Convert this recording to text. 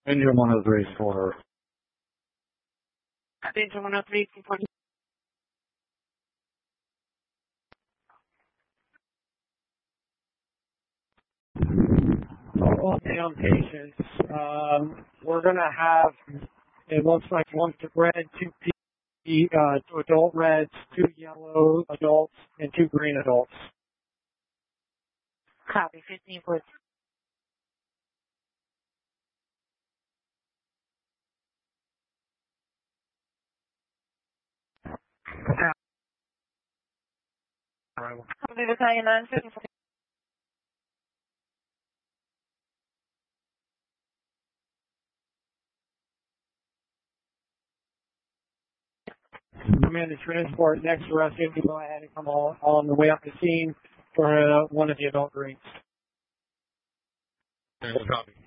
Engine 103 for Engine 103 for all down patients. We're going to have, it looks like one red, two adult reds, two yellow adults, and two green adults. Copy, 15 foot. Copy, battalion 9, 15 foot. Command the transport next to us. You can go ahead and come on the way up the scene for one of the adult greens. copy.